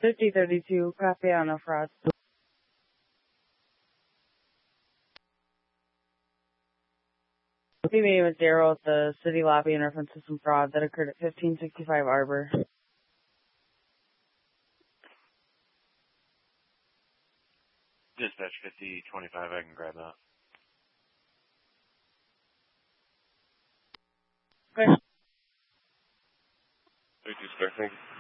5032, copy on a fraud. My name is Daryl at the City Lobby and Reference System fraud that occurred at 1565 Arbor. Dispatch 5025, I can grab that. Okay. 32 Square, thank you.